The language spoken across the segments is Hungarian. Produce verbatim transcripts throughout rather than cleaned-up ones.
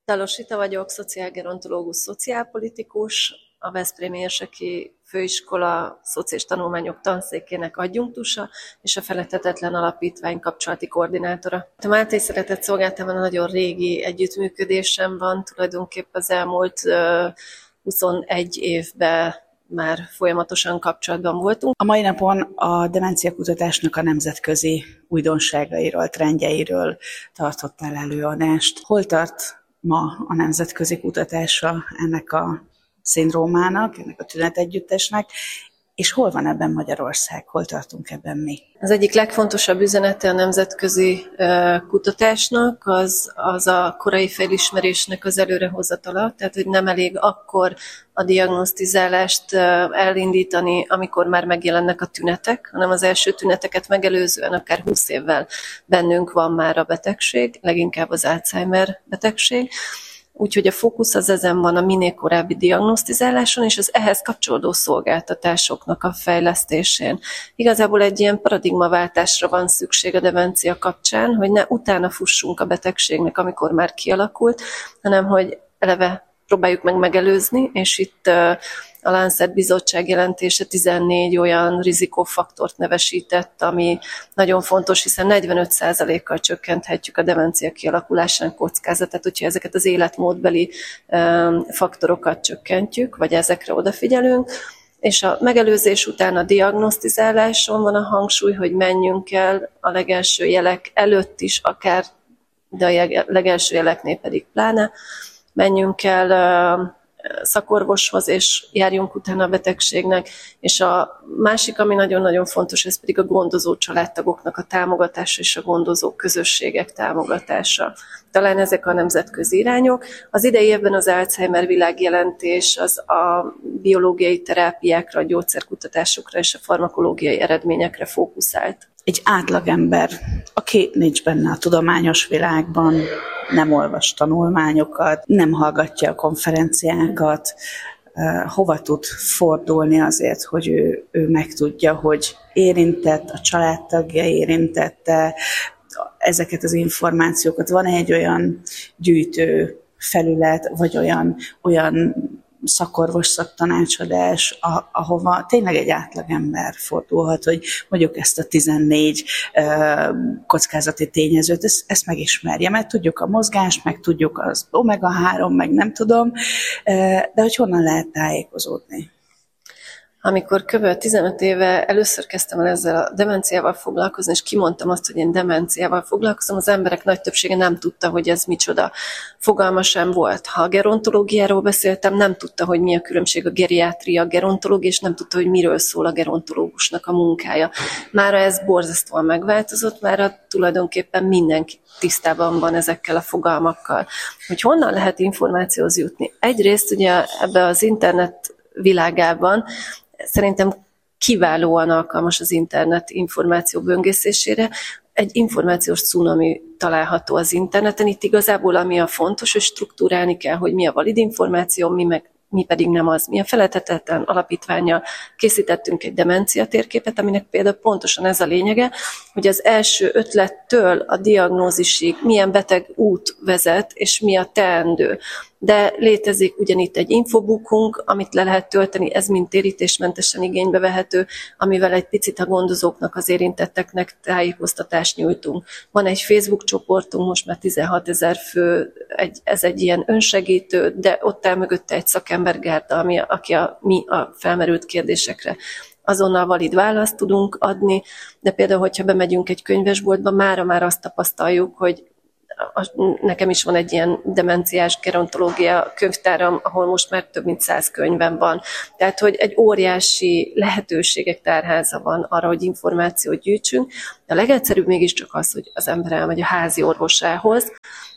Dalos Rita vagyok, szociálgerontológus, szociálpolitikus, a Veszprémi Érseki Főiskola Szociális Tanulmányok Tanszékének adjunktusa és a Feledhetetlen Alapítvány kapcsolati koordinátora. A Máltai Szeretett Szolgálatában nagyon régi együttműködésem van, tulajdonképpen az elmúlt uh, huszonegy évben már folyamatosan kapcsolatban voltunk. A mai napon a demenciakutatásnak a nemzetközi újdonságairól, trendjeiről tartottál előadást. Hol tart ma a nemzetközi kutatása ennek a szindrómának, ennek a tünetegyüttesnek, és hol van ebben Magyarország, hol tartunk ebben mi? Az egyik legfontosabb üzenete a nemzetközi uh, kutatásnak az, az a korai felismerésnek az előrehozatala, tehát hogy nem elég akkor a diagnosztizálást uh, elindítani, amikor már megjelennek a tünetek, hanem az első tüneteket megelőzően akár húsz évvel bennünk van már a betegség, leginkább az Alzheimer betegség. Úgyhogy a fókusz az ezen van, a minél korábbi diagnosztizáláson és az ehhez kapcsolódó szolgáltatásoknak a fejlesztésén. Igazából egy ilyen paradigmaváltásra van szükség a demencia kapcsán, hogy ne utána fussunk a betegségnek, amikor már kialakult, hanem hogy eleve próbáljuk meg megelőzni, és itt a Lancet bizottság jelentése tizennégy olyan rizikófaktort nevesített, ami nagyon fontos, hiszen negyvenöt százalékkal csökkenthetjük a demencia kialakulásának kockázatát, hogyha ezeket az életmódbeli faktorokat csökkentjük, vagy ezekre odafigyelünk. És a megelőzés után a diagnosztizáláson van a hangsúly, hogy menjünk el a legelső jelek előtt is, akár, de a legelső jeleknél pedig pláne, menjünk el szakorvoshoz, és járjunk utána a betegségnek. És a másik, ami nagyon-nagyon fontos, ez pedig a gondozó családtagoknak a támogatása és a gondozó közösségek támogatása. Talán ezek a nemzetközi irányok. Az idei évben az Alzheimer világjelentés az a biológiai terápiákra, a gyógyszerkutatásokra és a farmakológiai eredményekre fókuszált. Egy átlagember, aki nincs benne a tudományos világban, nem olvas tanulmányokat, nem hallgatja a konferenciákat, hova tud fordulni azért, hogy ő, ő megtudja, hogy érintett, a családtagja érintette ezeket az információkat. Van egy olyan gyűjtő felület, vagy olyan, olyan szakorvos szaktanácsadás, ahova tényleg egy átlagember fordulhat, hogy mondjuk ezt a tizennégy uh, kockázati tényezőt, ezt, ezt megismerje, mert tudjuk a mozgást, meg tudjuk az omega három, meg nem tudom, uh, de hogy honnan lehet tájékozódni? Amikor kb. tizenöt éve először kezdtem el ezzel a demenciával foglalkozni, és kimondtam azt, hogy én demenciával foglalkozom, az emberek nagy többsége nem tudta, hogy ez micsoda. Fogalma sem volt. Ha a gerontológiáról beszéltem, nem tudta, hogy mi a különbség a geriátria, a gerontológia, és nem tudta, hogy miről szól a gerontológusnak a munkája. Mára ez borzasztóan megváltozott, mára tulajdonképpen mindenki tisztában van ezekkel a fogalmakkal. Hogy honnan lehet információhoz jutni? Egyrészt ugye ebbe az internet világában szerintem kiválóan alkalmas az internet információ böngészésére. Egy információs cunami található az interneten. Itt igazából ami a fontos, hogy struktúrálni kell, hogy mi a valid információ, mi, meg, mi pedig nem az. Mi a Feledhetetlen Alapítvánnyal készítettünk egy demencia térképet, aminek például pontosan ez a lényege, hogy az első ötlettől a diagnózisig milyen beteg út vezet, és mi a teendő. De létezik ugyanitt egy infobookunk, amit le lehet tölteni, ez mind térítésmentesen igénybe vehető, amivel egy picit a gondozóknak, az érintetteknek tájékoztatást nyújtunk. Van egy Facebook csoportunk, most már tizenhatezer fő, egy, ez egy ilyen önsegítő, de ott áll mögötte egy szakembergárda, ami, aki a, mi a felmerült kérdésekre azonnal valid választ tudunk adni, de például, hogyha bemegyünk egy könyvesboltba, mára már azt tapasztaljuk, hogy nekem is van egy ilyen demenciás gerontológia könyvtáram, ahol most már több mint száz könyvem van. Tehát, hogy egy óriási lehetőségek tárháza van arra, hogy információt gyűjtsünk. A legegyszerűbb mégiscsak az, hogy az ember elmegy a házi orvosához.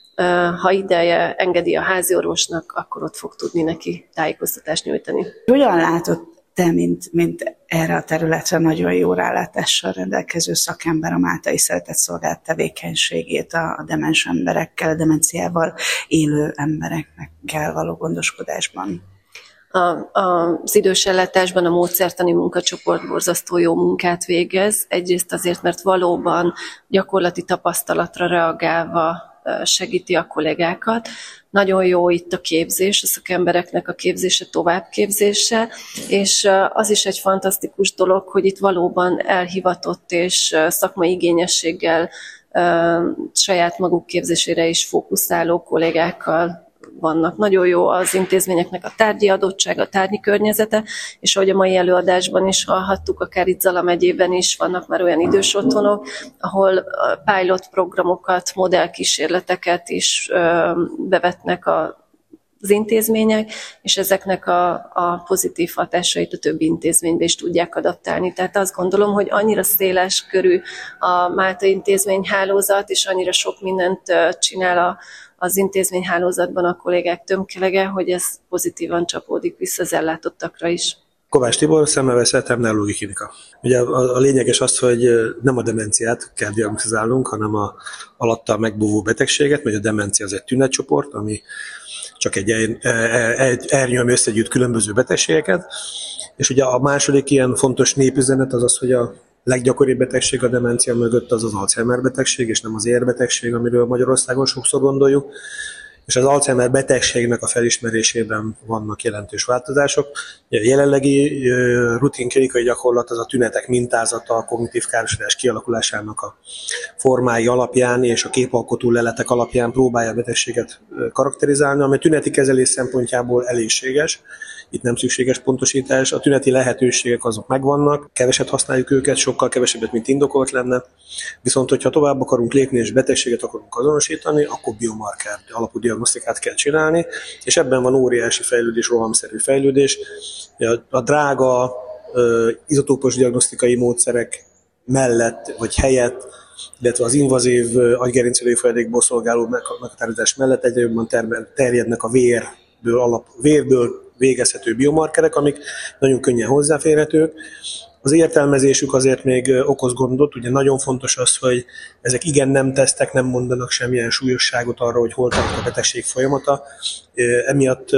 Ha ideje engedi a házi orvosnak, akkor ott fog tudni neki tájékoztatást nyújtani. Hogyan látod te, mint, mint erre a területre nagyon jó rálátással rendelkező szakember a Máltai Szeretett Szolgálat tevékenységét a, a demens emberekkel, a demenciával élő emberekkel való gondoskodásban? A, a, az idős ellátásban a módszertani munkacsoport borzasztó jó munkát végez. Egyrészt azért, mert valóban gyakorlati tapasztalatra reagálva segíti a kollégákat. Nagyon jó itt a képzés, a szakembereknek a képzése, továbbképzése, és az is egy fantasztikus dolog, hogy itt valóban elhivatott és szakmai igényességgel saját maguk képzésére is fókuszáló kollégákkal vannak. Nagyon jó az intézményeknek a tárgyi adottsága, a tárgyi környezete, és ahogy a mai előadásban is hallhattuk, akár itt Zala megyében is vannak már olyan idős otthonok, ahol pilot programokat, modellkísérleteket is bevetnek a az intézmények, és ezeknek a, a pozitív hatásait a többi intézménybe is tudják adaptálni. Tehát azt gondolom, hogy annyira széles körű a Málta intézményhálózat, és annyira sok mindent csinál a, az intézményhálózatban a kollégák tömkelege, hogy ez pozitívan csapódik vissza az ellátottakra is. Kovács Tibor, szemmel-veszett terminológiai klinika. Ugye a, a lényeges az, hogy nem a demenciát kell diagnosztizálnunk, hanem a alatta megbúvó betegséget, mert a demencia az egy tünetcsoport, ami csak egy, egy ernyőm összegyűjt különböző betegségeket. És ugye a második ilyen fontos népüzenet az az, hogy a leggyakoribb betegség a demencia mögött az az Alzheimer betegség, és nem az érbetegség, amiről Magyarországon sokszor gondoljuk. És az Alzheimer betegségnek a felismerésében vannak jelentős változások. A jelenlegi rutin klinikai gyakorlat az a tünetek mintázata, a kognitív károsodás kialakulásának a formái alapján és a képalkotó leletek alapján próbálja a betegséget karakterizálni, ami a tüneti kezelés szempontjából elégséges. Itt nem szükséges pontosítás, a tüneti lehetőségek azok megvannak, keveset használjuk őket, sokkal kevesebbet, mint indokolt lenne. Viszont, hogyha tovább akarunk lépni és betegséget akarunk azonosítani, akkor biomarker alapú diagnosztikát kell csinálni, és ebben van óriási fejlődés, rohamszerű fejlődés. A drága izotópos diagnosztikai módszerek mellett, vagy helyett, illetve az invazív agygerincölő folyadékból szolgáló meghatározás mellett egyre jobban terjednek a vérből, alap, vérből végezhető biomarkerek, amik nagyon könnyen hozzáférhetők. Az értelmezésük azért még okoz gondot, ugye nagyon fontos az, hogy ezek igen-nem tesztek, nem mondanak semmilyen súlyosságot arra, hogy hol tart a betegség folyamata. Emiatt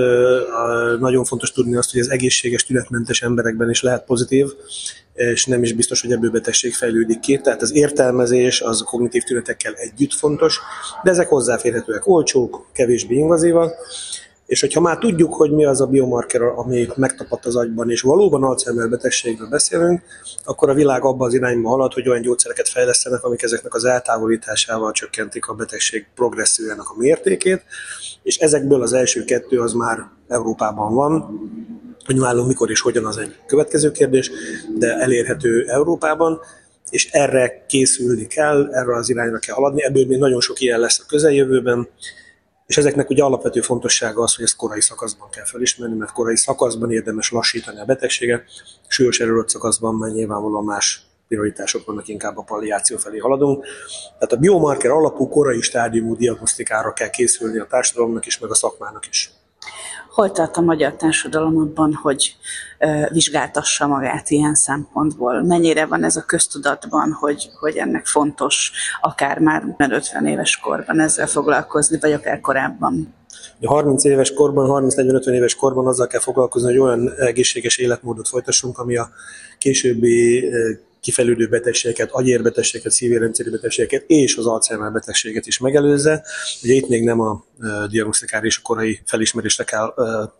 nagyon fontos tudni azt, hogy az egészséges, tünetmentes emberekben is lehet pozitív, és nem is biztos, hogy ebből betegség fejlődik ki. Tehát az értelmezés az a kognitív tünetekkel együtt fontos, de ezek hozzáférhetőek, olcsók, kevésbé invazívak. És hogyha már tudjuk, hogy mi az a biomarker, ami megtapadt az agyban, és valóban Alzheimer betegségről beszélünk, akkor a világ abban az irányba halad, hogy olyan gyógyszereket fejlesztenek, amik ezeknek az eltávolításával csökkentik a betegség progressziójának a mértékét, és ezekből az első kettő az már Európában van. Hogy nálunk mikor és hogyan, az egy következő kérdés, de elérhető Európában, és erre készülni kell, erre az irányra kell haladni, ebből még nagyon sok ilyen lesz a közeljövőben. És ezeknek ugye alapvető fontossága az, hogy ezt korai szakaszban kell felismerni, mert korai szakaszban érdemes lassítani a betegséget, súlyos erőrött szakaszban már nyilvánvalóan más prioritások vannak, inkább a palliáció felé haladunk. Tehát a biomarker alapú korai stádiumú diagnosztikára kell készülni a társadalomnak is, meg a szakmának is. Hol tart a magyar társadalom abban, hogy uh, vizsgáltassa magát ilyen szempontból? Mennyire van ez a köztudatban, hogy, hogy ennek fontos akár már ötven éves korban ezzel foglalkozni, vagy akár korábban? A harminc éves korban, harminc-negyven-ötven éves korban azzal kell foglalkozni, hogy olyan egészséges életmódot folytassunk, ami a későbbi kifejlődő betegségeket, agyérbetegségeket, szívérrendszeri betegségeket és az Alzheimer betegséget is megelőzze. Ugye itt még nem a diagnosztikára és a korai felismerésre kell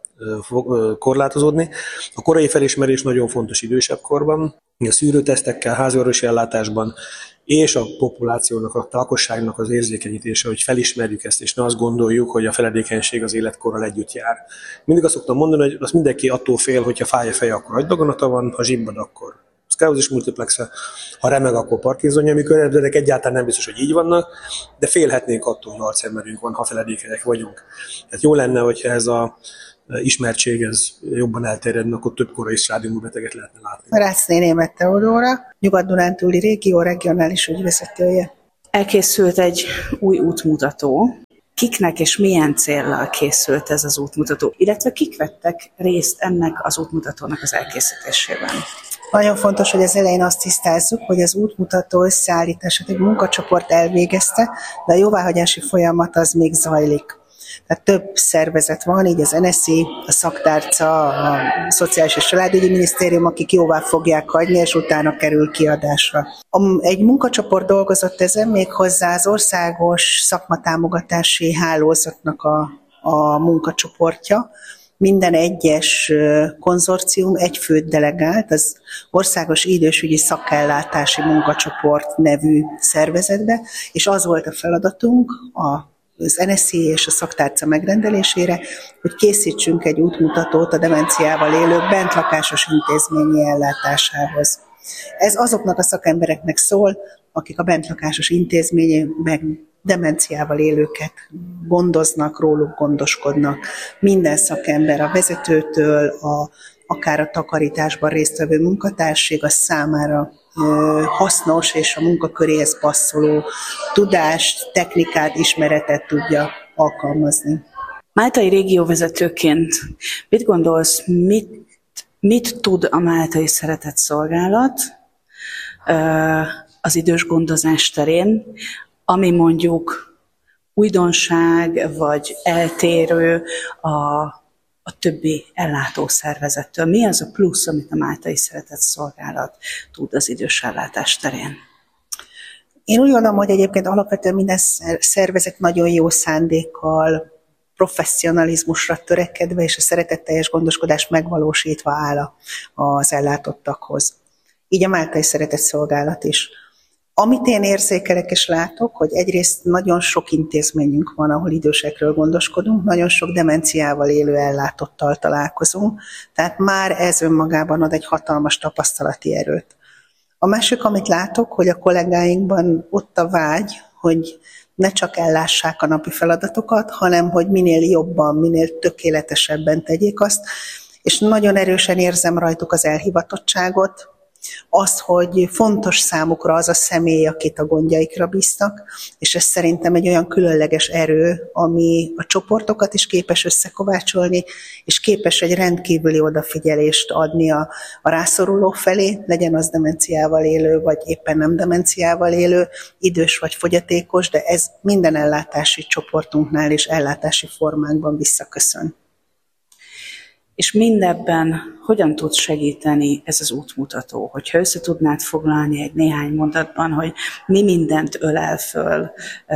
korlátozódni. A korai felismerés nagyon fontos idősebb korban, a szűrőtesztekkel, háziorvosi ellátásban, és a populációnak, a lakosságnak az érzékenyítése, hogy felismerjük ezt, és ne azt gondoljuk, hogy a feledékenység az életkorral együtt jár. Mindig azt szoktam mondani, hogy azt mindenki attól fél, hogyha fáj a feje, akkor agydaganata van, ha zsibbad, akkor szklerózis multiplexe, ha remeg, akkor Parkinsonja, amikor ezek egyáltalán nem biztos, hogy így vannak, de félhetnénk attól, hogy Alzheimerünk van, ha feledékenyek vagyunk. Tehát jó lenne, hogyha ez a ismertség ez jobban elterjedne, akkor több korai stádiumú beteget lehetne látni. Rácné Németh Teodóra, Nyugat-Dunántúli régió regionális ügyvezetője. Elkészült egy új útmutató. Kiknek és milyen céllal készült ez az útmutató, illetve kik vettek részt ennek az útmutatónak az elkészítésében? Nagyon fontos, hogy az elején azt tisztázzuk, hogy az útmutató összeállítását egy munkacsoport elvégezte, de a jóváhagyási folyamat az még zajlik. Tehát több szervezet van, így az en es zé, a szaktárca, a Szociális és Családügyi Minisztérium, akik jóvá fogják hagyni, és utána kerül kiadásra. Egy munkacsoport dolgozott ezen, méghozzá az országos szakmatámogatási hálózatnak a, a munkacsoportja. Minden egyes konzorcium egy főt delegált az Országos Idősügyi Szakellátási Munkacsoport nevű szervezetbe, és az volt a feladatunk az en es zé és a szaktárca megrendelésére, hogy készítsünk egy útmutatót a demenciával élők bentlakásos intézményi ellátásához. Ez azoknak a szakembereknek szól, akik a bentlakásos intézményben demenciával élőket gondoznak, róluk gondoskodnak. Minden szakember, a vezetőtől, a, akár a takarításban résztvevő munkatársig, a számára ö, hasznos és a munkaköréhez passzoló tudást, technikát, ismeretet tudja alkalmazni. Máltai régióvezetőként mit gondolsz, mit, mit tud a Máltai Szeretett Szolgálat ö, az idős gondozás terén, ami mondjuk újdonság vagy eltérő a, a többi ellátószervezettől? Mi az a plusz, amit a Máltai Szeretett Szolgálat tud az idős ellátás terén? Én úgy gondolom, hogy egyébként alapvetően minden szervezet nagyon jó szándékkal, professzionalizmusra törekedve és a szeretetteljes gondoskodást megvalósítva áll az ellátottakhoz. Így a Máltai Szeretett Szolgálat is. Amit én érzékelek és látok, hogy egyrészt nagyon sok intézményünk van, ahol idősekről gondoskodunk, nagyon sok demenciával élő ellátottal találkozunk, tehát már ez önmagában ad egy hatalmas tapasztalati erőt. A másik, amit látok, hogy a kollégáinkban ott a vágy, hogy ne csak ellássák a napi feladatokat, hanem hogy minél jobban, minél tökéletesebben tegyék azt, és nagyon erősen érzem rajtuk az elhivatottságot, az, hogy fontos számukra az a személy, akit a gondjaikra bíztak, és ez szerintem egy olyan különleges erő, ami a csoportokat is képes összekovácsolni, és képes egy rendkívüli odafigyelést adni a, a rászorulók felé, legyen az demenciával élő, vagy éppen nem demenciával élő, idős vagy fogyatékos, de ez minden ellátási csoportunknál és ellátási formánkban visszaköszön. És mindebben hogyan tud segíteni ez az útmutató? Hogyha össze tudnád foglalni egy néhány mondatban, hogy mi mindent ölel föl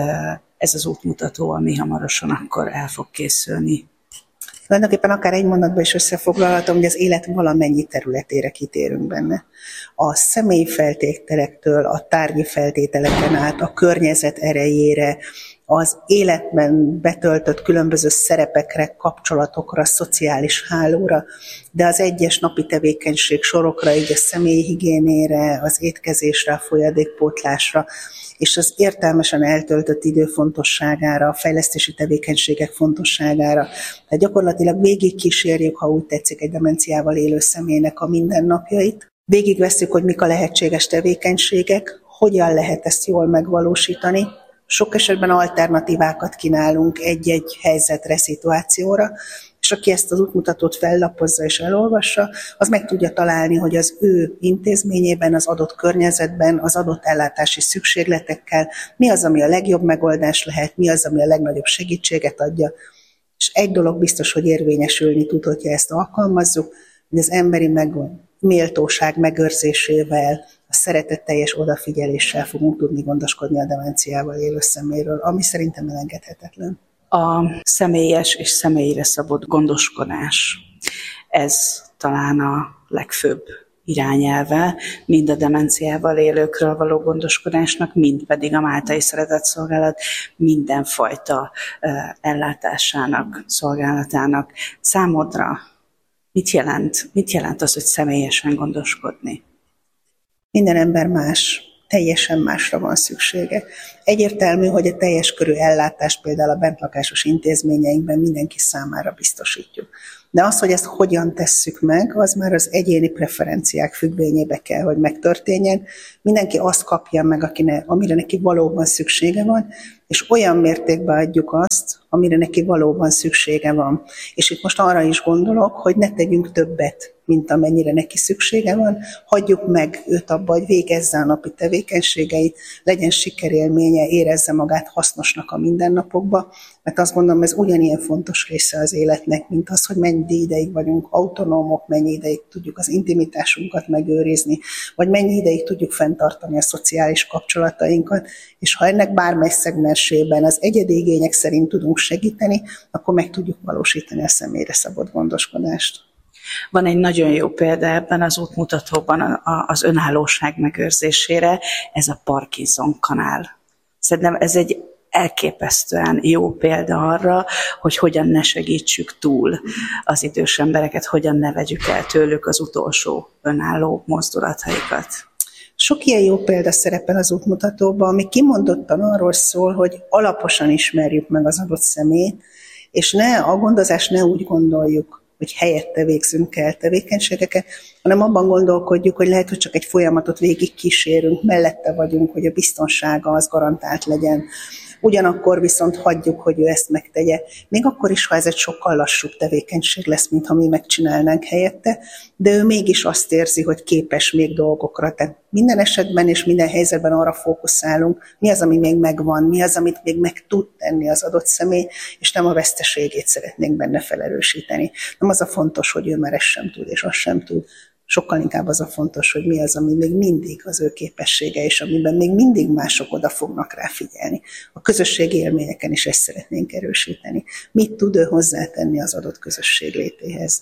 ez az útmutató, ami hamarosan akkor el fog készülni. Tulajdonképpen akár egy mondatban is összefoglalhatom, hogy az élet valamennyi területére kitérünk benne. A személyi feltételektől, a tárgyi feltételeken át, a környezet erejére, az életben betöltött különböző szerepekre, kapcsolatokra, szociális hálóra, de az egyes napi tevékenység sorokra, így a személyi higiénére, az étkezésre, a folyadékpótlásra, és az értelmesen eltöltött idő fontosságára, a fejlesztési tevékenységek fontosságára. Tehát gyakorlatilag végig kísérjük, ha úgy tetszik, egy demenciával élő személynek a mindennapjait. Végigvesszük, hogy mik a lehetséges tevékenységek, hogyan lehet ezt jól megvalósítani. Sok esetben alternatívákat kínálunk egy-egy helyzetre, szituációra, és aki ezt az útmutatót fellapozza és elolvassa, az meg tudja találni, hogy az ő intézményében, az adott környezetben, az adott ellátási szükségletekkel mi az, ami a legjobb megoldás lehet, mi az, ami a legnagyobb segítséget adja. És egy dolog biztos, hogy érvényesülni tud, hogyha ezt alkalmazzuk, hogy az emberi meg, méltóság megőrzésével, a szeretetteljes odafigyeléssel fogunk tudni gondoskodni a demenciával élő személyről, ami szerintem elengedhetetlen. A személyes és személyre szabott gondoskodás, ez talán a legfőbb irányelve, mind a demenciával élőkről való gondoskodásnak, mind pedig a Máltai Szeretett Szolgálat mindenfajta ellátásának, szolgálatának. Számodra mit jelent, mit jelent az, hogy személyesen gondoskodni? Minden ember más, teljesen másra van szüksége. Egyértelmű, hogy a teljes körű ellátást például a bentlakásos intézményeinkben mindenki számára biztosítjuk. De az, hogy ezt hogyan tesszük meg, az már az egyéni preferenciák függvényébe kell, hogy megtörténjen. Mindenki azt kapja meg, akine, amire neki valóban szüksége van, és olyan mértékben adjuk azt, amire neki valóban szüksége van. És itt most arra is gondolok, hogy ne tegyünk többet, mint amennyire neki szüksége van, hagyjuk meg őt abba, hogy végezze a napi tevékenységeit, legyen sikerélménye, érezze magát hasznosnak a mindennapokba, mert azt gondolom, ez ugyanilyen fontos része az életnek, mint az, hogy mennyi ideig vagyunk autonómok, mennyi ideig tudjuk az intimitásunkat megőrizni, vagy mennyi ideig tudjuk fenntartani a szociális kapcsolatainkat, és ha ennek bármely szegmensében az egyedi igények szerint tudunk segíteni, akkor meg tudjuk valósítani a személyre szabott gondoskodást. Van egy nagyon jó példa ebben az útmutatóban az önállóság megőrzésére, ez a Parkinson kanál. Szerintem ez egy elképesztően jó példa arra, hogy hogyan ne segítsük túl az idős embereket, hogyan ne vegyük el tőlük az utolsó önálló mozdulataikat. Sok ilyen jó példa szerepel az útmutatóban, ami kimondottan arról szól, hogy alaposan ismerjük meg az adott személyt, és ne, a gondozást ne úgy gondoljuk, hogy helyette végzünk el tevékenységeket, hanem abban gondolkodjuk, hogy lehet, hogy csak egy folyamatot végig kísérünk, mellette vagyunk, hogy a biztonsága az garantált legyen. Ugyanakkor viszont hagyjuk, hogy ő ezt megtegye. Még akkor is, ha ez egy sokkal lassúbb tevékenység lesz, mint ha mi megcsinálnánk helyette, de ő mégis azt érzi, hogy képes még dolgokra. Tehát minden esetben és minden helyzetben arra fókuszálunk, mi az, ami még megvan, mi az, amit még meg tud tenni az adott személy, és nem a veszteségét szeretnénk benne felerősíteni. Nem az a fontos, hogy ő már ezt sem tud, és azt sem tud. Sokkal inkább az a fontos, hogy mi az, ami még mindig az ő képessége, és amiben még mindig mások oda fognak rá figyelni. A közösségi élményeken is ezt szeretnénk erősíteni. Mit tud ő hozzátenni az adott közösség létéhez?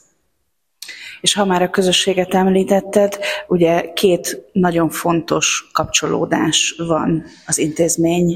És ha már a közösséget említetted, ugye két nagyon fontos kapcsolódás van az intézmény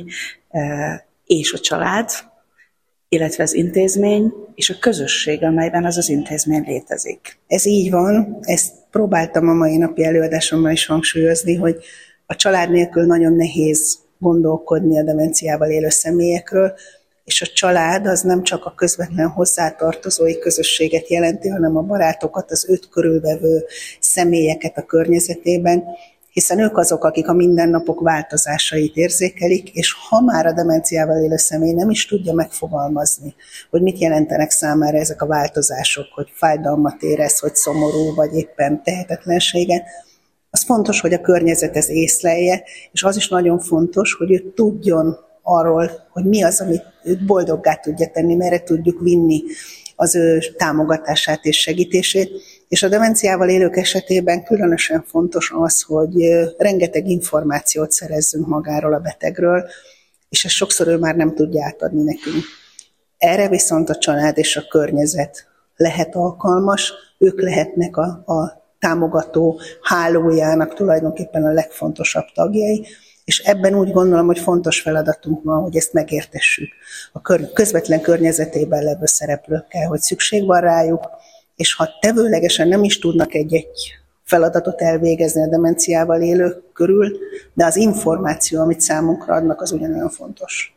és a család, illetve az intézmény és a közösség, amelyben az az intézmény létezik. Ez így van, ezt próbáltam a mai napi előadásommal is hangsúlyozni, hogy a család nélkül nagyon nehéz gondolkodni a demenciával élő személyekről, és a család az nem csak a közvetlen hozzátartozói közösséget jelenti, hanem a barátokat, az őt körülvevő személyeket a környezetében, hiszen ők azok, akik a mindennapok változásait érzékelik, és ha már a demenciával élő személy nem is tudja megfogalmazni, hogy mit jelentenek számára ezek a változások, hogy fájdalmat érez, hogy szomorú, vagy éppen tehetetlenséget, az fontos, hogy a környezet ezt észlelje, és az is nagyon fontos, hogy ő tudjon arról, hogy mi az, amit őt boldoggá tudja tenni, merre tudjuk vinni az ő támogatását és segítését. És a demenciával élők esetében különösen fontos az, hogy rengeteg információt szerezzünk magáról a betegről, és ezt sokszor ő már nem tudja átadni nekünk. Erre viszont a család és a környezet lehet alkalmas, ők lehetnek a, a támogató hálójának tulajdonképpen a legfontosabb tagjai, és ebben úgy gondolom, hogy fontos feladatunk van, hogy ezt megértessük a kör, közvetlen környezetében levő szereplőkkel, hogy szükség van rájuk, és ha tevőlegesen nem is tudnak egy-egy feladatot elvégezni a demenciával élők körül, de az információ, amit számunkra adnak, az ugyanolyan fontos.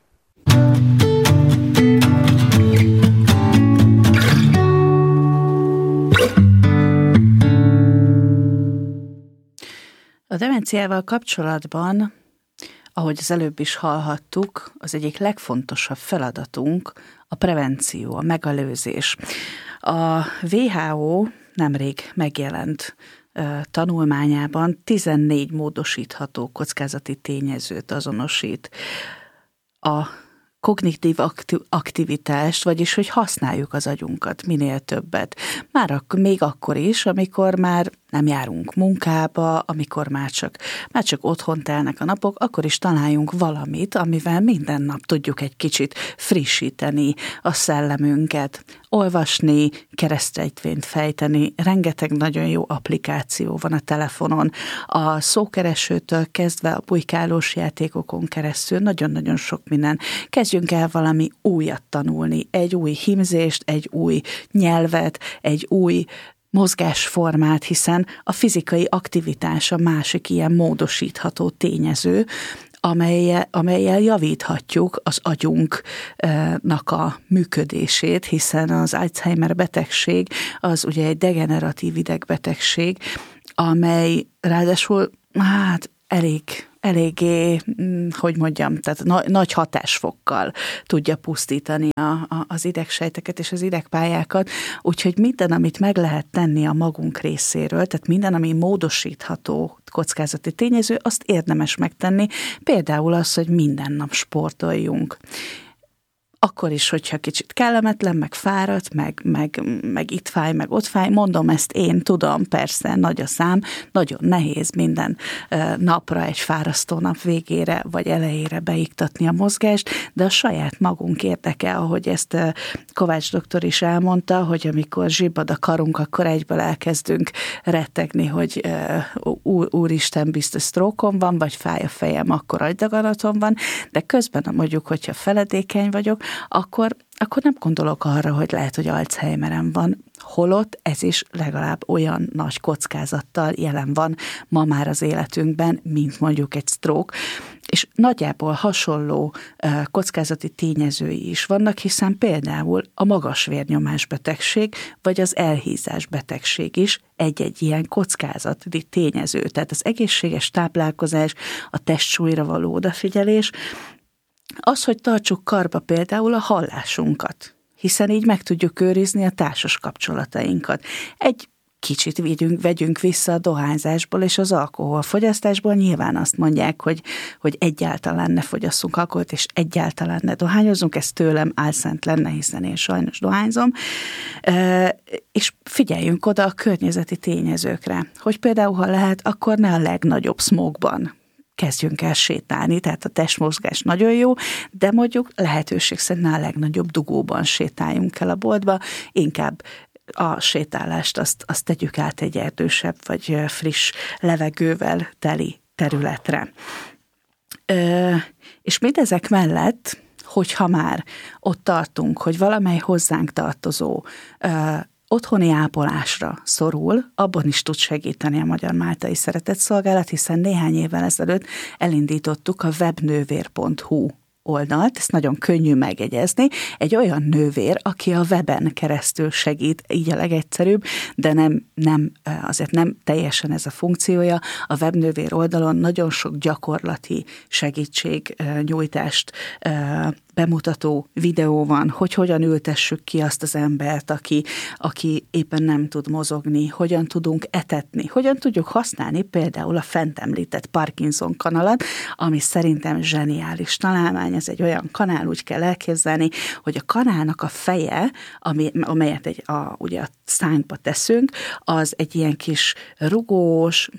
A demenciával kapcsolatban, ahogy az előbb is hallhattuk, az egyik legfontosabb feladatunk a prevenció, a megelőzés. A dupla vé há ó nemrég megjelent uh, tanulmányában tizennégy módosítható kockázati tényezőt azonosít. A kognitív aktivitást, vagyis hogy használjuk az agyunkat minél többet. Már ak- még akkor is, amikor már nem járunk munkába, amikor már csak, már csak otthon telnek a napok, akkor is találjunk valamit, amivel minden nap tudjuk egy kicsit frissíteni a szellemünket, olvasni, keresztrejtvényt fejteni, rengeteg nagyon jó applikáció van a telefonon, a szókeresőtől kezdve a bujkálós játékokon keresztül, nagyon-nagyon sok minden. Kezdjünk el valami újat tanulni, egy új hímzést, egy új nyelvet, egy új mozgásformát, hiszen a fizikai aktivitás a másik ilyen módosítható tényező, amelyel, amelyel javíthatjuk az agyunknak a működését, hiszen az Alzheimer betegség az ugye egy degeneratív idegbetegség, amely ráadásul hát elég, eléggé, hogy mondjam, tehát na, nagy hatásfokkal tudja pusztítani a, a, az idegsejteket és az idegpályákat, úgyhogy minden, amit meg lehet tenni a magunk részéről, tehát minden, ami módosítható kockázati tényező, azt érdemes megtenni, például az, hogy minden nap sportoljunk. Akkor is, hogyha kicsit kellemetlen, meg fáradt, meg, meg, meg itt fáj, meg ott fáj, mondom ezt én, tudom, persze, nagy a szám, nagyon nehéz minden napra, egy fárasztó nap végére, vagy elejére beiktatni a mozgást, de a saját magunk érdeke, ahogy ezt Kovács doktor is elmondta, hogy amikor zsibbad a karunk, akkor egyből elkezdünk rettegni, hogy úr, úristen, biztos sztrókom van, vagy fáj a fejem, akkor agydaganatom van, de közben mondjuk, hogyha feledékeny vagyok, akkor, akkor nem gondolok arra, hogy lehet, hogy Alzheimerem van, holott ez is legalább olyan nagy kockázattal jelen van ma már az életünkben, mint mondjuk egy stroke, és nagyjából hasonló uh, kockázati tényezői is vannak, hiszen például a magas vérnyomás betegség, vagy az elhízás betegség is egy-egy ilyen kockázati tényező. Tehát az egészséges táplálkozás, a testsúlyra való odafigyelés, az, hogy tartsuk karba például a hallásunkat, hiszen így meg tudjuk őrizni a társas kapcsolatainkat. Egy kicsit vigyünk, vegyünk vissza a dohányzásból és az alkoholfogyasztásból. Nyilván azt mondják, hogy, hogy egyáltalán ne fogyasszunk alkoholt, és egyáltalán ne dohányozzunk. Ez tőlem álszent lenne, hiszen én sajnos dohányzom. E, és figyeljünk oda a környezeti tényezőkre, hogy például, ha lehet, akkor ne a legnagyobb smogban kezdjünk el sétálni, tehát a testmozgás nagyon jó, de mondjuk lehetőség szerint a legnagyobb dugóban sétáljunk el a boltba, inkább a sétálást azt, azt tegyük át egy erdősebb vagy friss levegővel teli területre. Ö, és mindezek mellett, hogyha már ott tartunk, hogy valamely hozzánk tartozó ö, otthoni ápolásra szorul, abban is tud segíteni a Magyar Máltai Szeretetszolgálat, hiszen néhány évvel ezelőtt elindítottuk a webnővér pont hu oldalt, ezt nagyon könnyű megjegyezni, egy olyan nővér, aki a weben keresztül segít, így a legegyszerűbb, de nem, nem, azért nem teljesen ez a funkciója. A webnővér oldalon nagyon sok gyakorlati segítségnyújtást bemutató videó van, hogy hogyan ültessük ki azt az embert, aki, aki éppen nem tud mozogni, hogyan tudunk etetni, hogyan tudjuk használni például a fent említett Parkinson kanalat, ami szerintem zseniális találmány, ez egy olyan kanál, úgy kell elképzelni, hogy a kanálnak a feje, ami, amelyet egy, a, ugye a szánkba teszünk, az egy ilyen kis rugós,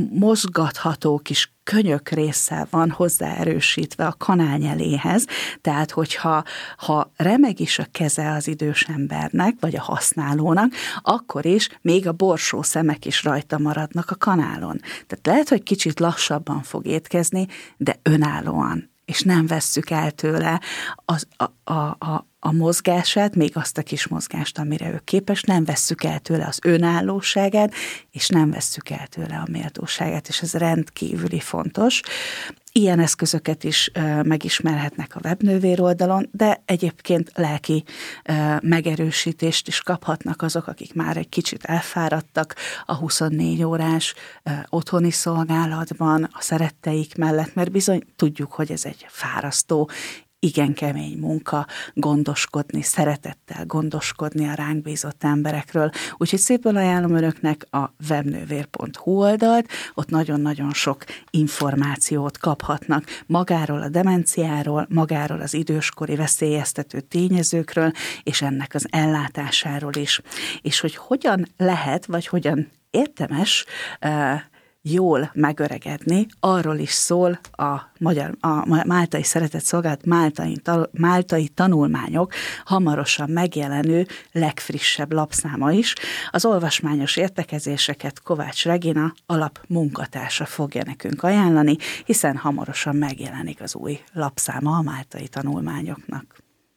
mozgatható kis könyök résszel van hozzáerősítve a kanálnyeléhez, tehát hogyha ha remeg is a keze az idős embernek, vagy a használónak, akkor is még a borsó szemek is rajta maradnak a kanálon. Tehát lehet, hogy kicsit lassabban fog étkezni, de önállóan, és nem vesszük el tőle az, a, a, a, a mozgását, még azt a kis mozgást, amire ő képes, nem vesszük el tőle az önállóságát, és nem vesszük el tőle a méltóságát, és ez rendkívüli fontos. Ilyen eszközöket is uh, megismerhetnek a webnővér oldalon, de egyébként lelki uh, megerősítést is kaphatnak azok, akik már egy kicsit elfáradtak a huszonnégy órás uh, otthoni szolgálatban, a szeretteik mellett, mert bizony tudjuk, hogy ez egy fárasztó, igen kemény munka, gondoskodni, szeretettel gondoskodni a ránk bízott emberekről. Úgyhogy szépen ajánlom önöknek a webnővér pont hu oldalt, ott nagyon-nagyon sok információt kaphatnak magáról a demenciáról, magáról az időskori veszélyeztető tényezőkről, és ennek az ellátásáról is. És hogy hogyan lehet, vagy hogyan érdemes uh, jól megöregedni, arról is szól a, magyar, a Máltai Szeretetszolgálat máltai, máltai tanulmányok hamarosan megjelenő legfrissebb lapszáma is. Az olvasmányos értekezéseket Kovács Regina alapmunkatársa fogja nekünk ajánlani, hiszen hamarosan megjelenik az új lapszáma a máltai tanulmányoknak.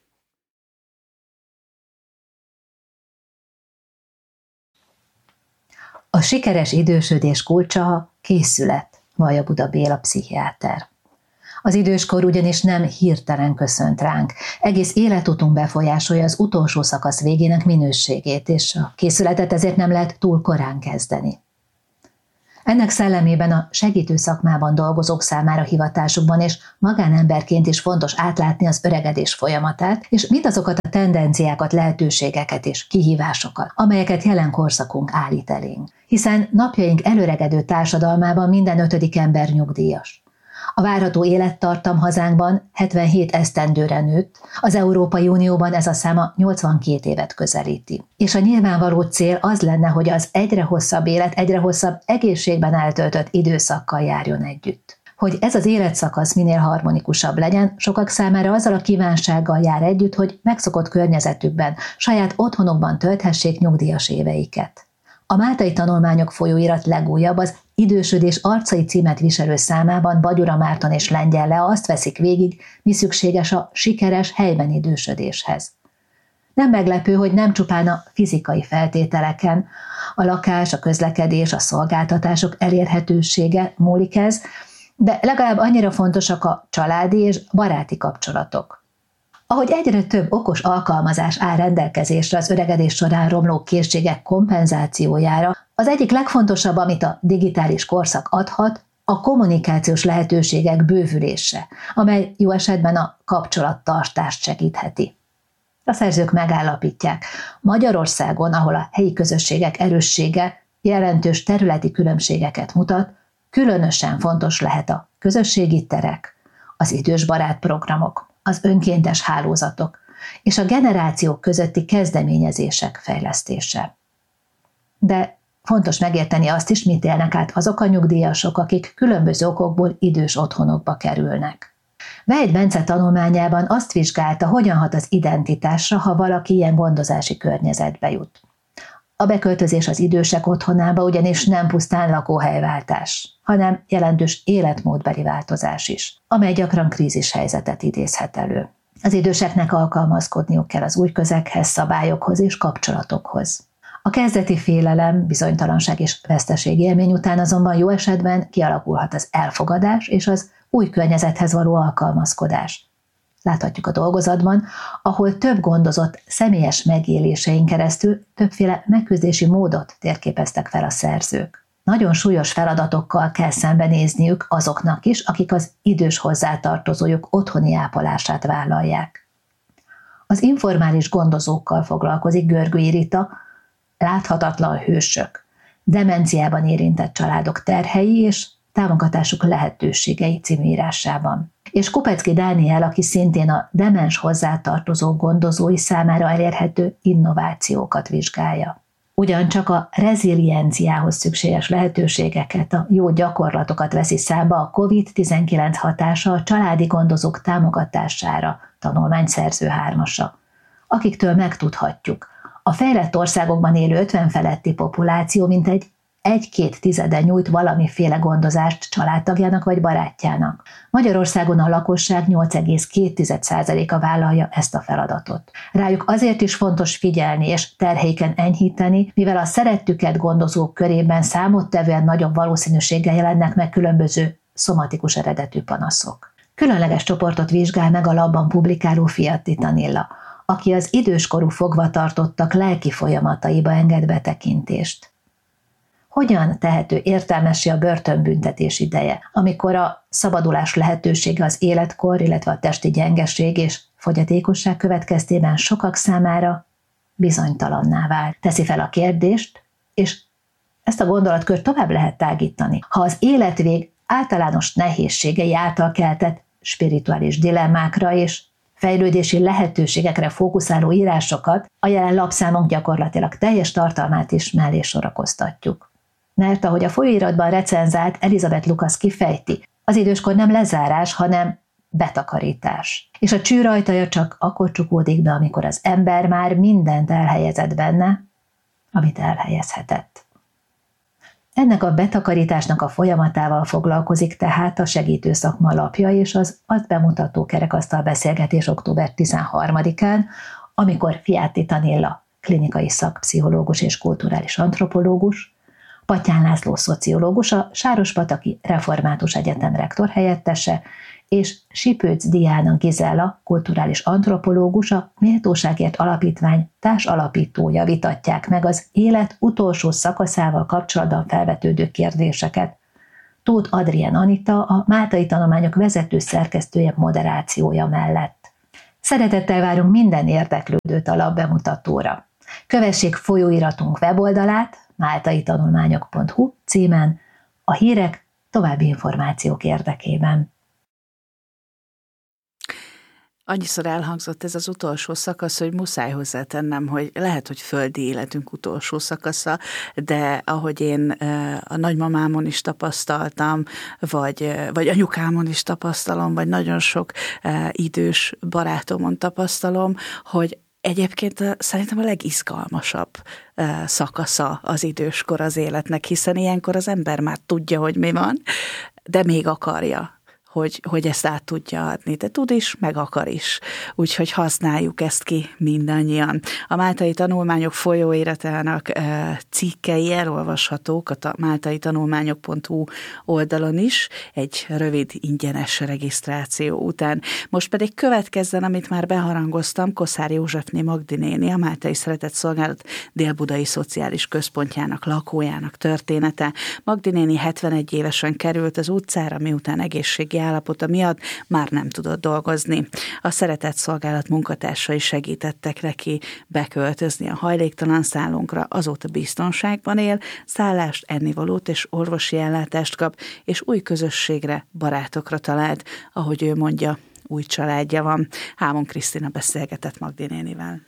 A sikeres idősödés kulcsa a készület, vallja Buda Béla pszichiáter. Az időskor ugyanis nem hirtelen köszönt ránk. Egész életutunk befolyásolja az utolsó szakasz végének minőségét, és a készületet ezért nem lehet túl korán kezdeni. Ennek szellemében a segítő szakmában dolgozók számára hivatásukban és magánemberként is fontos átlátni az öregedés folyamatát, és mindazokat a tendenciákat, lehetőségeket és kihívásokat, amelyeket jelen korszakunk állít elénk. Hiszen napjaink előregedő társadalmában minden ötödik ember nyugdíjas. A várható élettartam hazánkban hetvenhét esztendőre nőtt, az Európai Unióban ez a száma nyolcvankét évet közelíti. És a nyilvánvaló cél az lenne, hogy az egyre hosszabb élet, egyre hosszabb egészségben eltöltött időszakkal járjon együtt. Hogy ez az életszakasz minél harmonikusabb legyen, sokak számára azzal a kívánsággal jár együtt, hogy megszokott környezetükben, saját otthonukban tölthessék nyugdíjas éveiket. A Máltai Tanulmányok folyóirat legújabb, az Idősödés arcai címet viselő számában Bagyura Márton és Lengyel Lea azt veszik végig, mi szükséges a sikeres helyben idősödéshez. Nem meglepő, hogy nem csupán a fizikai feltételeken, a lakás, a közlekedés, a szolgáltatások elérhetősége múlik ez, de legalább annyira fontosak a családi és baráti kapcsolatok. Ahogy egyre több okos alkalmazás áll rendelkezésre az öregedés során romló készségek kompenzációjára, az egyik legfontosabb, amit a digitális korszak adhat, a kommunikációs lehetőségek bővülése, amely jó esetben a kapcsolattartást segítheti. A szerzők megállapítják, Magyarországon, ahol a helyi közösségek erőssége jelentős területi különbségeket mutat, különösen fontos lehet a közösségi terek, az idősbarát programok, az önkéntes hálózatok és a generációk közötti kezdeményezések fejlesztése. De fontos megérteni azt is, mit élnek át azok a nyugdíjasok, akik különböző okokból idős otthonokba kerülnek. Vejd Bence tanulmányában azt vizsgálta, hogyan hat az identitásra, ha valaki ilyen gondozási környezetbe jut. A beköltözés az idősek otthonába ugyanis nem pusztán lakóhelyváltás, hanem jelentős életmódbeli változás is, amely gyakran krízis helyzetet idézhet elő. Az időseknek alkalmazkodniuk kell az új közeghez, szabályokhoz és kapcsolatokhoz. A kezdeti félelem, bizonytalanság és veszteség élmény után azonban jó esetben kialakulhat az elfogadás és az új környezethez való alkalmazkodás. Láthatjuk a dolgozatban, ahol több gondozott személyes megélésein keresztül többféle megküzdési módot térképeztek fel a szerzők. Nagyon súlyos feladatokkal kell szembenézniük azoknak is, akik az idős hozzátartozójuk otthoni ápolását vállalják. Az informális gondozókkal foglalkozik Görgői Rita, láthatatlan hősök, demenciában érintett családok terhei és támogatásuk lehetőségei című írásában. És Kopecki Dániel, aki szintén a demens hozzátartozó gondozói számára elérhető innovációkat vizsgálja. Ugyancsak a rezilienciához szükséges lehetőségeket, a jó gyakorlatokat veszi számba a kovid tizenkilenc hatása a családi gondozók támogatására, tanulmány szerző hármasa, akiktől megtudhatjuk. A fejlett országokban élő ötven feletti populáció mintegy egy-két tizeden nyújt valamiféle gondozást családtagjának vagy barátjának. Magyarországon a lakosság nyolc egész két százaléka vállalja ezt a feladatot. Rájuk azért is fontos figyelni és terheiken enyhíteni, mivel a szerettüket gondozók körében számottevően nagyobb valószínűséggel jelennek meg különböző szomatikus eredetű panaszok. Különleges csoportot vizsgál meg a labban publikáló Fiatti Tanilla, aki az időskorú fogvatartottak lelki folyamataiba enged betekintést. Hogyan tehető értelmessé a börtönbüntetés ideje, amikor a szabadulás lehetősége az életkor, illetve a testi gyengeség és fogyatékosság következtében sokak számára bizonytalanná vált. Teszi fel a kérdést, és ezt a gondolatkört tovább lehet tágítani. Ha az életvég általános nehézségei által keltett spirituális dilemmákra és fejlődési lehetőségekre fókuszáló írásokat, a jelen lapszámunk gyakorlatilag teljes tartalmát is mellé sorakoztatjuk. Mert ahogy a folyóiratban recenzált Elizabeth Lucas kifejti, az időskor nem lezárás, hanem betakarítás. És a csőr ajtaja csak akkor csukódik be, amikor az ember már mindent elhelyezett benne, amit elhelyezhetett. Ennek a betakarításnak a folyamatával foglalkozik tehát a segítő szakma lapja és az azt bemutató kerekasztal beszélgetés október tizenharmadikán, amikor Fiatti Tanilla, klinikai szakpszichológus és kulturális antropológus, Pattyán László szociológus, a Sárospataki Református Egyetem rektor helyettese, és Sipőc Diana Gizella, kulturális antropológus, a Méltóságért Alapítvány társalapítója vitatják meg az élet utolsó szakaszával kapcsolatban felvetődő kérdéseket. Tóth Adrien Anita, a Máltai Tanulmányok vezető szerkesztője moderációja mellett. Szeretettel várunk minden érdeklődőt a lap bemutatóra. Kövessék folyóiratunk weboldalát máltaitanulmányok pont hu címen a hírek további információk érdekében. Annyiszor elhangzott ez az utolsó szakasz, hogy muszáj hozzátennem, hogy lehet, hogy földi életünk utolsó szakasza, de ahogy én a nagymamámon is tapasztaltam, vagy, vagy anyukámon is tapasztalom, vagy nagyon sok idős barátomon tapasztalom, hogy egyébként szerintem a legizgalmasabb szakasza az időskor az életnek, hiszen ilyenkor az ember már tudja, hogy mi van, de még akarja. Hogy, hogy ezt át tudja adni. De tud is, meg akar is. Úgyhogy használjuk ezt ki mindannyian. A Máltai Tanulmányok folyóiratának cikkei elolvashatók a máltai tanulmányok pont hu oldalon is, egy rövid ingyenes regisztráció után. Most pedig következzen, amit már beharangoztam, Koszár Józsefné Magdi néni, a Máltai Szeretett Szolgálat Dél-Budai Szociális Központjának lakójának története. Magdi néni hetvenegy évesen került az utcára, miután egészségi állapota miatt már nem tudott dolgozni. A Szeretett Szolgálat munkatársai segítettek neki beköltözni a hajléktalan szállunkra, azóta biztonságban él, szállást, ennivalót és orvosi ellátást kap, és új közösségre, barátokra talált, ahogy ő mondja, új családja van. Hámon Krisztina beszélgetett Magdi nénivel.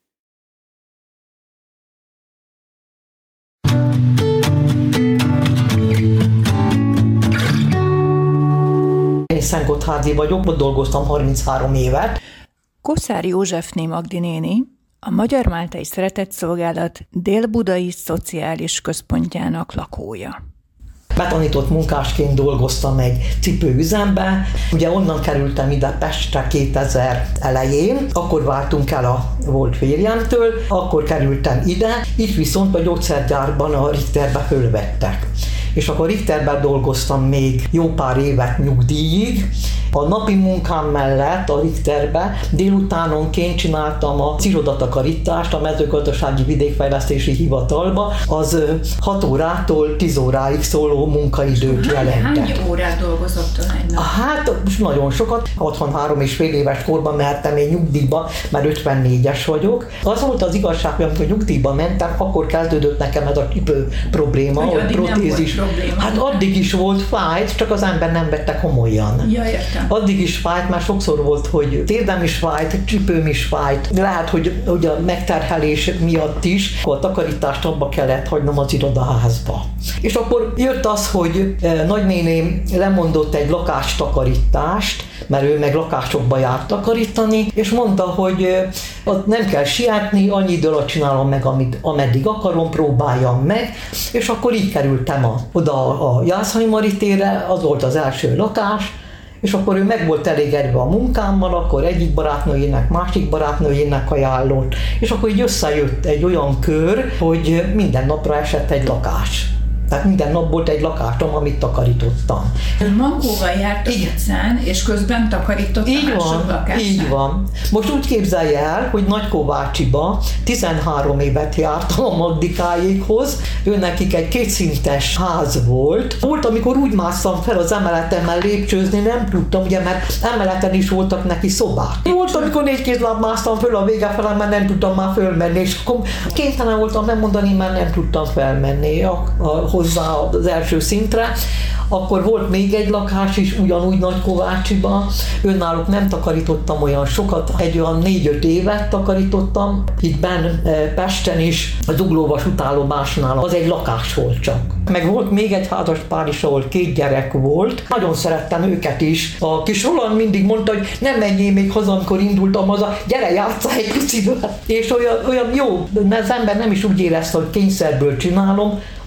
Én Szentgotthárdi vagyok, ott dolgoztam harminchárom évet. Koszár Józsefné Magdi néni a Magyar Máltai Szeretett Szolgálat Dél-Budai Szociális Központjának lakója. Betanított munkásként dolgoztam egy cipőüzembe, ugye onnan kerültem ide Pestre kétezer elején, akkor váltunk el a volt férjemtől, akkor kerültem ide, itt viszont a gyógyszergyárban a Richterbe fölvettek. És akkor Richterben dolgoztam még jó pár évet nyugdíjig. A napi munkám mellett a Richterbe délutánonként csináltam a irodatakarítást a Mezőgazdasági Vidékfejlesztési Hivatalba, az hat órától tíz óráig szóló munkaidőt jelentett. Hány órát dolgozott ön egy nap? Hát nagyon sokat, hatvanhárom és fél éves korban mehettem én nyugdíjba, mert ötvennégyes vagyok. Az volt az igazság, hogy amikor nyugdíjba mentem, akkor kezdődött nekem ez a cipő probléma, hogy addig protézis. Nem volt probléma. Hát addig is volt, fájt, csak az ember nem vette komolyan. Ja, értem. Addig is fájt, már sokszor volt, hogy térdem is fájt, csipőm is fájt. Lehet, hogy, hogy a megterhelés miatt is, akkor a takarítást abba kellett hagynom az irodaházba. És akkor jött az, hogy nagynéném lemondott egy lakástakarítást, mert ő meg lakásokba járt takarítani, és mondta, hogy nem kell sietni, annyi idő alatt csinálom meg, amit, ameddig akarom, próbáljam meg, és akkor így kerültem a, oda a Jászai Mari térre, az volt az első lakás, és akkor ő meg volt elégedve a munkámmal, akkor egyik barátnőjének, másik barátnőjének ajánlott, és akkor így összejött egy olyan kör, hogy minden napra esett egy lakás. Tehát minden nap volt egy lakásom, amit takarítottam. Ön mankóval járt az utcán, és közben takarított így a mások van, lakásán? Így van. Most úgy képzelje el, hogy Nagykovácsiba tizenhárom évet jártam a Magdikáékhoz, ő nekik egy kétszintes ház volt. Volt, amikor úgy másztam fel az emeletemmel lépcsőzni, nem tudtam, ugye, mert emeleten is voltak neki szobák. Volt, amikor négy kézláb másztam föl a vége felé, mert nem tudtam már fölmenni, és akkor kénytelen voltam nem mondani, mert nem tudtam felmenni a, a hozzá az első szintre. Akkor volt még egy lakás is, ugyanúgy Nagykovácsiba. Önnáluk nem takarítottam olyan sokat, egy olyan négy-öt évet takarítottam. Itt benn Pesten is, a Zuglóvas utállomásnál az egy lakás volt csak. Meg volt még egy házas pár is, ahol két gyerek volt. Nagyon szerettem őket is. A kis Roland mindig mondta, hogy nem menjél még haza, amikor indultam haza, gyere, játsszál egy picivel. És olyan, olyan jó, az ember nem is úgy érezte, hogy kényszerből csinálom,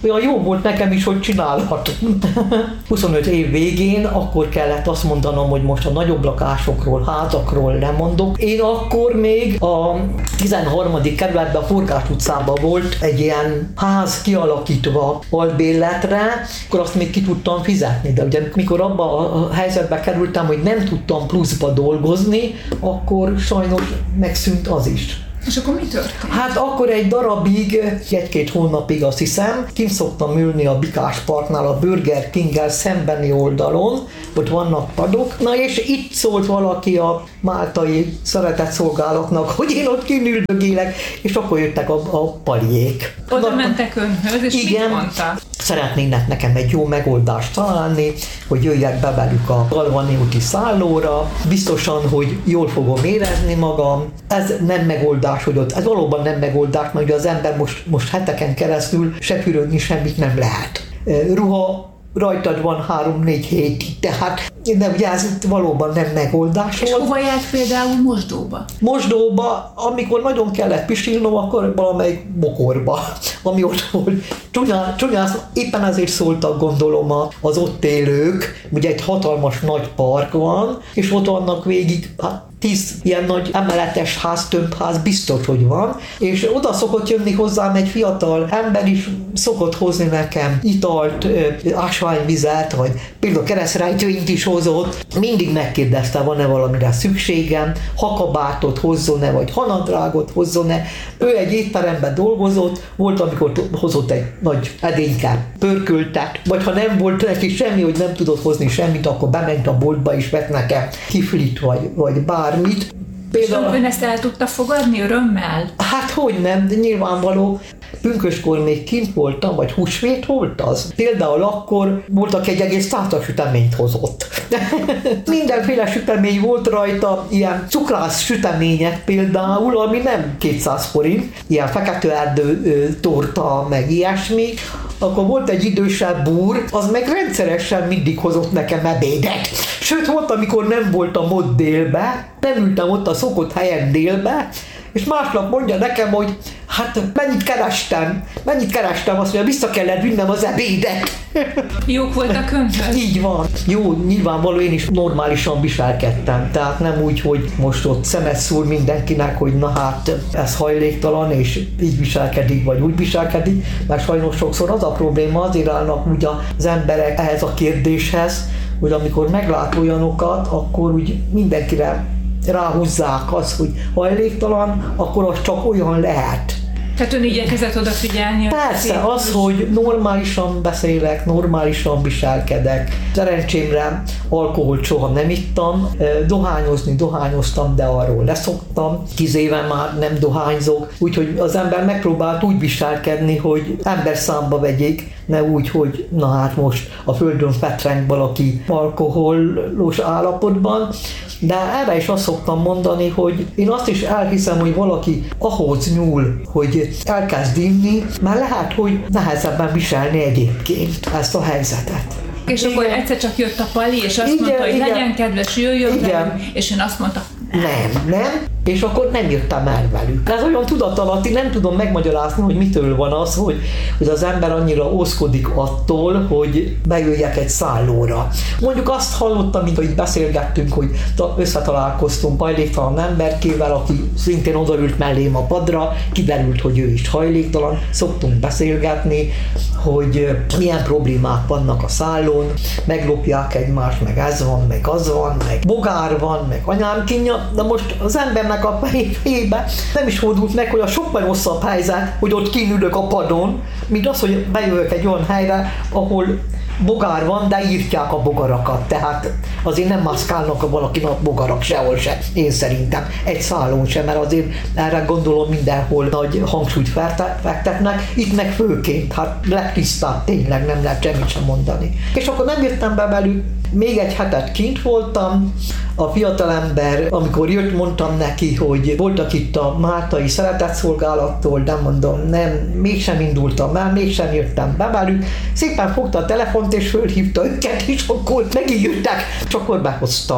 olyan jó volt nekem is, hogy csinálhatom. huszonöt év végén akkor kellett azt mondanom, hogy most a nagyobb lakásokról, házakról nem mondok. Én akkor még a tizenharmadik kerületben, a Forgás utcában volt egy ilyen ház kialakítva albérletre, akkor azt még ki tudtam fizetni, de ugye mikor abba a helyzetbe kerültem, hogy nem tudtam pluszba dolgozni, akkor sajnos megszűnt az is. És akkor mi történt? Hát akkor egy darabig, egy-két hónapig azt hiszem, kint szoktam ülni a Bikás Parknál, a Burger King-gel szembeni oldalon, ott vannak padok. Na és itt szólt valaki a máltai szeretetszolgálatnak, hogy én ott kinüldögélek, és akkor jöttek a, a paliék. Oda Na, mentek önhöz, és igen, mit mondta? Szeretnének nekem egy jó megoldást találni, hogy jöjjek be velük a Galvani úti szállóra, biztosan, hogy jól fogom érezni magam. Ez nem megoldás, hogy ott, ez valóban nem megoldás, mert ugye az ember most, most heteken keresztül se fürödni semmit nem lehet. Ruha rajtad van három-négy hétig, tehát de ugye ez valóban nem megoldás volt. És hova járt például mosdóba? Mosdóba, amikor nagyon kellett pisilnom, akkor valamelyik bokorba, ami ott volt. Csúnyán, csúnyán, éppen ezért szóltak, gondolom, az ott élők, ugye egy hatalmas nagy park van, és ott vannak végig, hát tíz ilyen nagy emeletes ház, több ház biztos, hogy van, és oda szokott jönni hozzám egy fiatal ember is, szokott hozni nekem italt, ásványvizet, vagy például keresztrejtőint is hozott. Mindig megkérdezte, van-e valamire szükségem, hakabátot hozzon-e, vagy hanadrágot hozzon-e. Ő egy étteremben dolgozott, volt, amikor hozott egy nagy edényke pörköltet, vagy ha nem volt neki semmi, hogy nem tudott hozni semmit, akkor bement a boltba és vett nekem kiflit, vagy, vagy bármit. Például... És ön ezt el tudta fogadni örömmel? Hát hogy nem, de nyilvánvaló. Pünköskor még kint voltam, vagy húsvét volt az. Például akkor voltak egy egész táta süteményt hozott. Mindenféle sütemény volt rajta, ilyen cukrász sütemények például, ami nem kétszáz forint, ilyen feketeerdő torta, meg ilyesmi. Akkor volt egy idősebb úr, az meg rendszeresen mindig hozott nekem ebédet. Sőt, volt, amikor nem voltam ott délbe, nem ültem ott a szokott helyen délbe, és másnap mondja nekem, hogy hát mennyit kerestem, mennyit kerestem, azt mondja, vissza kellett vinnem az ebédet. Jók voltak önhöz? Így van. Jó, nyilvánvaló, én is normálisan viselkedtem, tehát nem úgy, hogy most ott szemet szúr mindenkinek, hogy na hát ez hajléktalan, és így viselkedik, vagy úgy viselkedik, mert sajnos sokszor az a probléma, azért állnak úgy az emberek ehhez a kérdéshez, hogy amikor meglát olyanokat, akkor úgy mindenkire ráhúzzák azt, hogy hajléktalan, akkor az csak olyan lehet. Tehát ön igyekezett odafigyelni? Persze, az, hogy normálisan beszélek, normálisan viselkedek. Szerencsémre alkoholt soha nem ittam, dohányozni dohányoztam, de arról leszoktam. Tíz éve már nem dohányzok, úgyhogy az ember megpróbált úgy viselkedni, hogy ember számba vegyék, ne úgy, hogy na hát most a földön fetreng valaki alkoholos állapotban, de erre is azt szoktam mondani, hogy én azt is elhiszem, hogy valaki ahhoz nyúl, hogy elkezd inni, mert lehet, hogy nehezebben viselni egyébként ezt a helyzetet. És igen. Akkor egyszer csak jött a pali, és azt igen, mondta, hogy igen. legyen kedves, jöjjön velünk, és ön azt mondta, nem, nem, és akkor nem jöttem el velük. Ez olyan tudatalatti, nem tudom megmagyarázni, hogy mitől van az, hogy, hogy az ember annyira ózkodik attól, hogy bejöjjek egy szállóra. Mondjuk azt hallottam, mint hogy beszélgettünk, hogy összetalálkoztunk hajléktalan emberkével, aki szintén odaült mellém a padra, kiderült, hogy ő is hajléktalan, szoktunk beszélgetni, hogy milyen problémák vannak a szállón, meglopják egymást, meg ez van, meg az van, meg bogár van, meg anyám kínja, de most az embernek a fejébe nem is fordult meg, hogy a sokkal rosszabb helyzet, hogy ott kinülök a padon, mint az, hogy bejövök egy olyan helyre, ahol bogár van, de írtják a bogarakat, tehát azért nem maszkálnak a valakinek bogarak sehol se, én szerintem, egy szálon sem, mert azért erre gondolom mindenhol nagy hangsúlyt fektetnek, itt meg főként, hát legtisztább tényleg, nem lehet semmit sem mondani. És akkor nem jöttem be velük, még egy hetet kint voltam, a fiatalember, amikor jött, mondtam neki, hogy voltak itt a máltai szeretetszolgálattól, de mondom, nem, mégsem indultam el, mégsem jöttem be velük. Szépen fogta a telefont és fölhívta őket, és akkor megint jöttek, és akkor behoztak.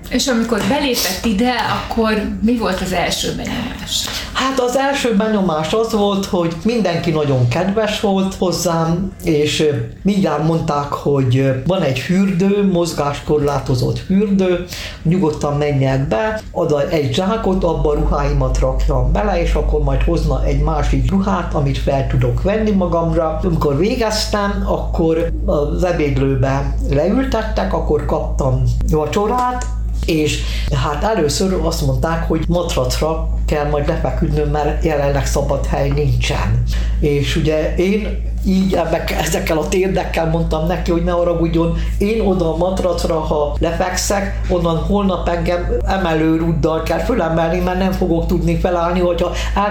És amikor belépett ide, akkor mi volt az első benyomás? Hát az első benyomás az volt, hogy mindenki nagyon kedves volt hozzám, és mindjárt mondták, hogy van egy fürdő, mozgáskorlátozott fürdő, nyugodtan menjek be, ad egy zsákot, abba a ruháimat rakjam bele, és akkor majd hozna egy másik ruhát, amit fel tudok venni magamra. Amikor végeztem, akkor az ebédlőbe leültettek, akkor kaptam vacsorát, és hát először azt mondták, hogy matracra kell majd lefeküdnöm, mert jelenleg szabad hely nincsen. És ugye én így ebbe, ezekkel a térdekkel mondtam neki, hogy ne haragudjon, én oda a matracra, ha lefekszek, onnan holnap engem emelőrúddal kell fölemelni, mert nem fogok tudni felállni, hogyha el